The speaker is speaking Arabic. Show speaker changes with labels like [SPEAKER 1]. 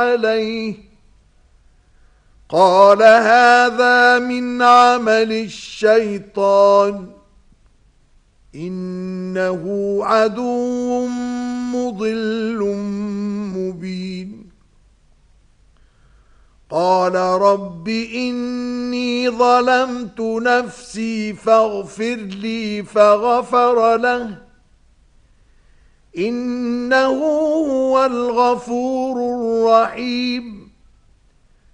[SPEAKER 1] عليه قال هذا من عمل الشيطان إنه عدو مضل مبين قال رب إني ظلمت نفسي فاغفر لي فغفر له إنه هو الغفور الرحيم